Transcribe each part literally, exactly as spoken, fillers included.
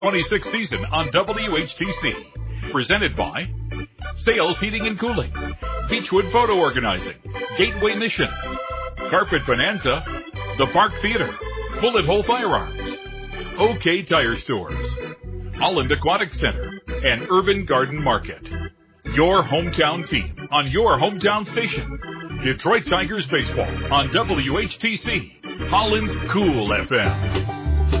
twenty-sixth season on W H T C. Presented by Sales Heating and Cooling, Beechwood Photo Organizing, Gateway Mission, Carpet Bonanza, The Park Theater, Bullet Hole Firearms, OK Tire Stores, Holland Aquatic Center, and Urban Garden Market. Your hometown team on your hometown station. Detroit Tigers Baseball on W H T C, Holland's Cool F M.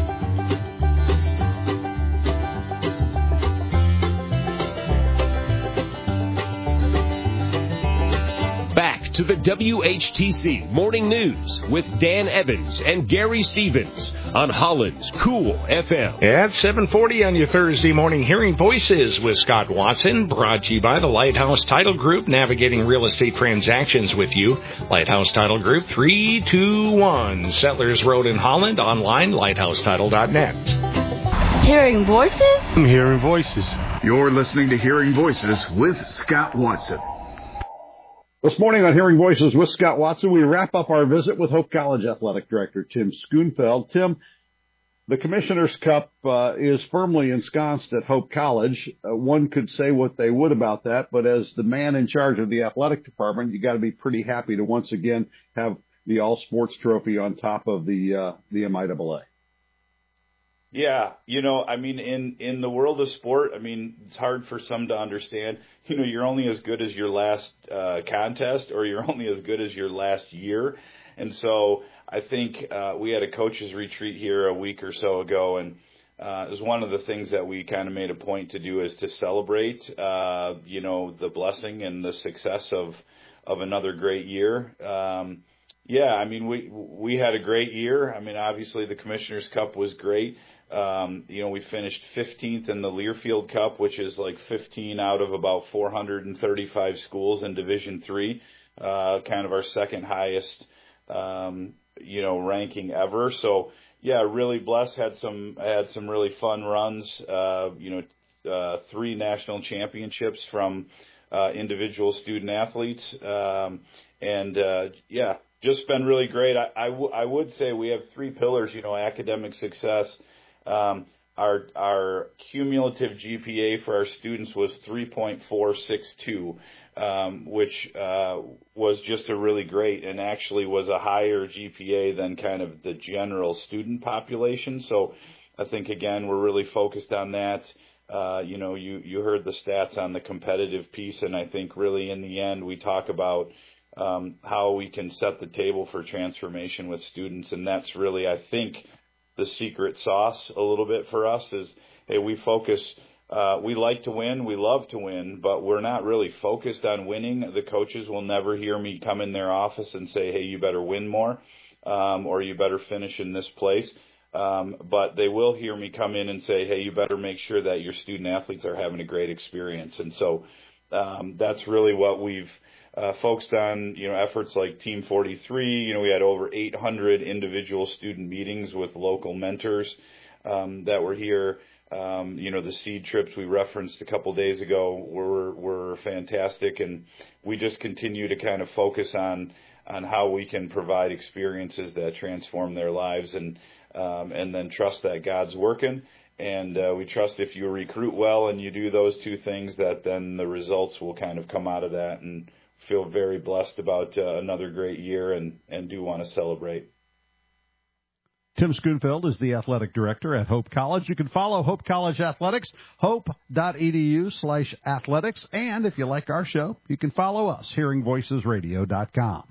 Back to the W H T C Morning News with Dan Evans and Gary Stevens on Holland's Cool F M. At seven forty on your Thursday morning, Hearing Voices with Scott Watson, brought to you by the Lighthouse Title Group, navigating real estate transactions with you. Lighthouse Title Group, three two one Settlers Road in Holland, online, lighthouse title dot net. Hearing Voices? I'm Hearing Voices. You're listening to Hearing Voices with Scott Watson. This morning on Hearing Voices with Scott Watson, we wrap up our visit with Hope College Athletic Director Tim Schoonfeld. Tim, the Commissioner's Cup uh, is firmly ensconced at Hope College. Uh, one could say what they would about that, but as the man in charge of the athletic department, you got to be pretty happy to once again have the All Sports Trophy on top of the uh, the M I A A. Yeah, you know, I mean, in, in the world of sport, I mean, it's hard for some to understand. You know, you're only as good as your last uh, contest, or you're only as good as your last year. And so I think uh, we had a coaches retreat here a week or so ago, and uh, it was one of the things that we kind of made a point to do is to celebrate, uh, you know, the blessing and the success of of another great year. Um, yeah, I mean, we we had a great year. I mean, obviously the Commissioner's Cup was great. Um, you know, we finished fifteenth in the Learfield Cup, which is like fifteen out of about four hundred thirty-five schools in Division three, uh, kind of our second highest, um, you know, ranking ever. So, yeah, really blessed. Had some had some really fun runs. Uh, you know, uh, three national championships from uh, individual student athletes, um, and uh, yeah, just been really great. I, I, w- I would say we have three pillars. You know, academic success. Um, our our cumulative G P A for our students was three point four six two, um, which uh, was just a really great, and actually was a higher G P A than kind of the general student population. So I think, again, we're really focused on that. Uh, you know, you, you heard the stats on the competitive piece, and I think really in the end we talk about um, how we can set the table for transformation with students, and that's really, I think, the secret sauce a little bit for us is, hey, we focus, uh, we like to win, we love to win, but we're not really focused on winning. The coaches will never hear me come in their office and say, hey, you better win more, um, or you better finish in this place. Um, but they will hear me come in and say, hey, you better make sure that your student athletes are having a great experience. And so um, that's really what we've Uh, focused on, you know, efforts like Team forty-three. You know, we had over eight hundred individual student meetings with local mentors um, that were here. Um, you know, the seed trips we referenced a couple days ago were were fantastic, and we just continue to kind of focus on on how we can provide experiences that transform their lives, and um, and then trust that God's working. And uh, we trust if you recruit well and you do those two things, that then the results will kind of come out of that. And feel very blessed about uh, another great year, and, and do want to celebrate. Tim Schoonfeld is the athletic director at Hope College. You can follow Hope College Athletics, hope.edu slash athletics. And if you like our show, you can follow us, hearing voices radio dot com.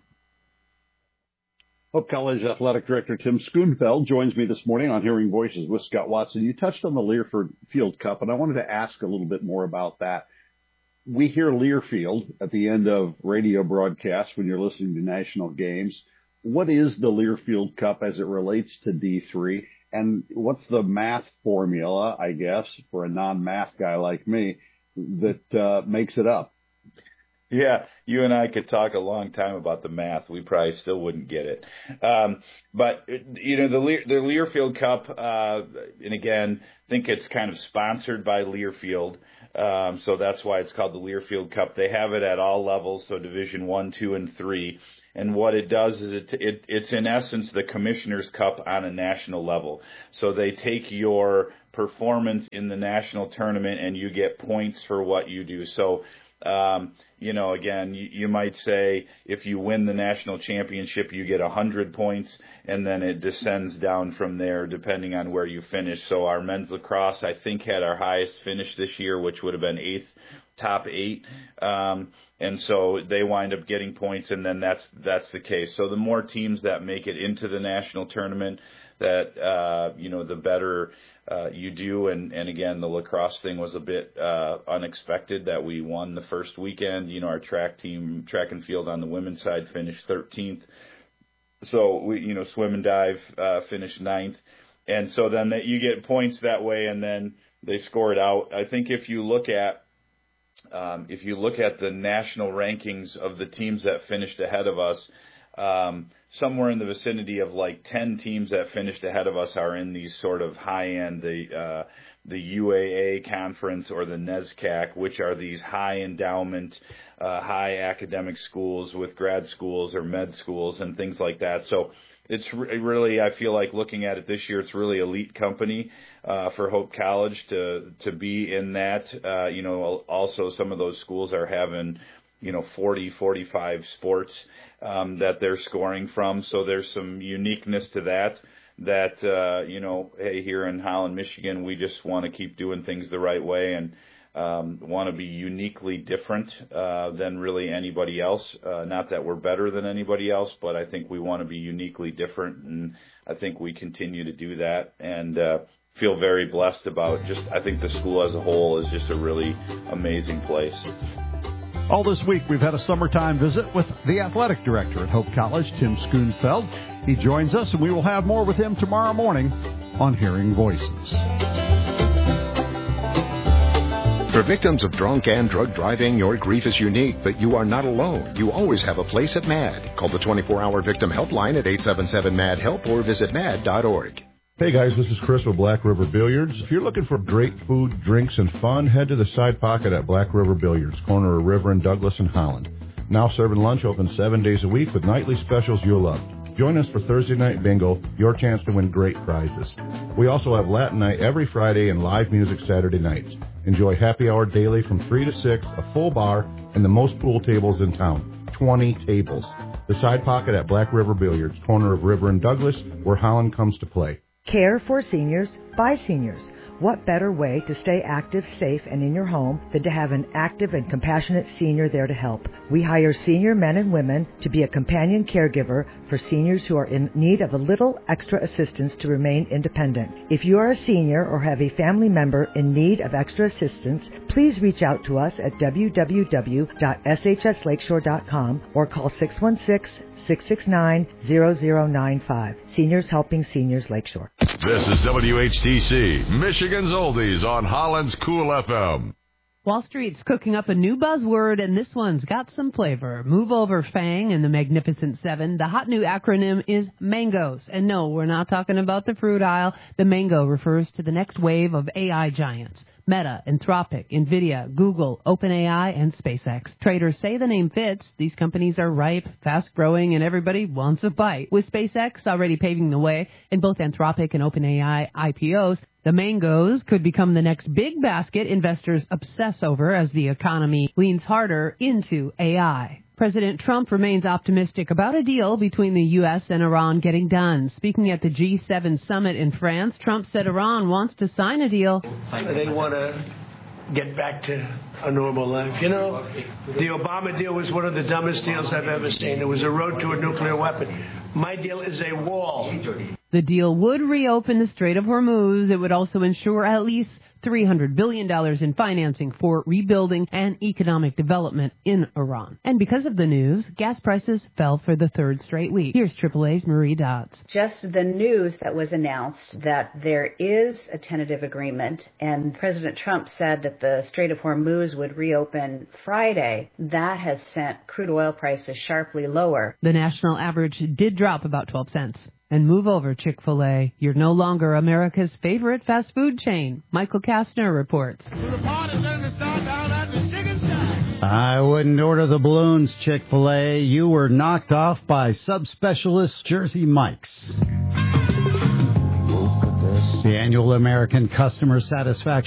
Hope College Athletic Director Tim Schoonfeld joins me this morning on Hearing Voices with Scott Watson. You touched on the Learfield Cup, and I wanted to ask a little bit more about that. We hear Learfield at the end of radio broadcasts when you're listening to national games. What is the Learfield Cup as it relates to D three? And what's the math formula, I guess, for a non-math guy like me that uh, makes it up? Yeah, you and I could talk a long time about the math. We probably still wouldn't get it. Um, but, you know, the Le- the Learfield Cup, uh, and again, I think it's kind of sponsored by Learfield. Um, so that's why it's called the Learfield Cup. They have it at all levels, so Division one, two, and three. And what it does is it, it it's in essence the Commissioner's Cup on a national level. So they take your performance in the national tournament and you get points for what you do. So, um, you know, again, you, you might say if you win the national championship, you get one hundred points, and then it descends down from there depending on where you finish. So our men's lacrosse, I think, had our highest finish this year, which would have been eighth, top eight. Um, and so they wind up getting points, and then that's that's the case. So the more teams that make it into the national tournament, that, uh, you know, the better uh, you do. And, and again, the lacrosse thing was a bit uh, unexpected that we won the first weekend. You know, our track team, track and field on the women's side finished thirteenth. So, we, you know, swim and dive uh, finished ninth. And so then that you get points that way, and then they score it out. I think if you look at um, if you look at the national rankings of the teams that finished ahead of us, um, somewhere in the vicinity of like ten teams that finished ahead of us are in these sort of high-end, the uh, the U A A conference or the NESCAC, which are these high endowment, uh, high academic schools with grad schools or med schools and things like that. So it's really, I feel like looking at it this year, it's really elite company uh, for Hope College to to be in that. Uh, you know, also some of those schools are having, you know, forty, forty-five sports um, that they're scoring from. So there's some uniqueness to that, that, uh, you know, hey, here in Holland, Michigan, we just want to keep doing things the right way and um, want to be uniquely different uh, than really anybody else. Uh, not that we're better than anybody else, but I think we want to be uniquely different, and I think we continue to do that. And uh, feel very blessed about just, I think the school as a whole is just a really amazing place. All this week, we've had a summertime visit with the athletic director at Hope College, Tim Schoonfeld. He joins us, and we will have more with him tomorrow morning on Hearing Voices. For victims of drunk and drug driving, your grief is unique, but you are not alone. You always have a place at MAD. Call the twenty-four hour victim helpline at eight seven seven M A D help or visit mad dot org. Hey guys, this is Chris with Black River Billiards. If you're looking for great food, drinks, and fun, head to the Side Pocket at Black River Billiards, corner of River and Douglas in Holland. Now serving lunch, open seven days a week with nightly specials you'll love. Join us for Thursday Night Bingo, your chance to win great prizes. We also have Latin Night every Friday and live music Saturday nights. Enjoy happy hour daily from three to six, a full bar, and the most pool tables in town, twenty tables. The Side Pocket at Black River Billiards, corner of River and Douglas, where Holland comes to play. Care for seniors by seniors. What better way to stay active, safe, and in your home than to have an active and compassionate senior there to help? We hire senior men and women to be a companion caregiver for seniors who are in need of a little extra assistance to remain independent. If you are a senior or have a family member in need of extra assistance, please reach out to us at w w w dot s h s lakeshore dot com or call six one six, six six nine, zero zero nine five. Seniors Helping Seniors Lakeshore. This is W H T C, Michigan's Oldies on Holland's Cool F M. Wall Street's cooking up a new buzzword, and this one's got some flavor. Move over, FANG, and the Magnificent Seven. The hot new acronym is MANGOS. And no, we're not talking about the fruit aisle. The MANGO refers to the next wave of A I giants. Meta, Anthropic, NVIDIA, Google, OpenAI, and SpaceX. Traders say the name fits. These companies are ripe, fast-growing, and everybody wants a bite. With SpaceX already paving the way in both Anthropic and OpenAI I P Os, the MANGOS could become the next big basket investors obsess over as the economy leans harder into A I. President Trump remains optimistic about a deal between the U S and Iran getting done. Speaking at the G seven summit in France, Trump said Iran wants to sign a deal. They want to get back to a normal life. You know, the Obama deal was one of the dumbest deals I've ever seen. It was a road to a nuclear weapon. My deal is a wall. The deal would reopen the Strait of Hormuz. It would also ensure at least three hundred billion dollars in financing for rebuilding and economic development in Iran. And because of the news, gas prices fell for the third straight week. Here's triple A's Marie Dodds. Just the news that was announced that there is a tentative agreement, and President Trump said that the Strait of Hormuz would reopen Friday. That has sent crude oil prices sharply lower. The national average did drop about twelve cents. And move over, Chick-fil-A. You're no longer America's favorite fast food chain. Michael Kastner reports. To the party, turn the sound down at the chicken shack. I wouldn't order the balloons, Chick-fil-A. You were knocked off by subspecialist Jersey Mike's. The annual American Customer Satisfaction